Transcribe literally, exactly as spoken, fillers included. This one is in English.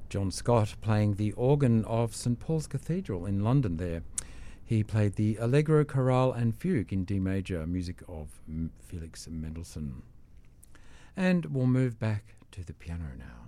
John Scott playing the organ of St Paul's Cathedral in London there. He played the Allegro, Chorale and Fugue in D major, music of Felix Mendelssohn. And we'll move back to the piano now.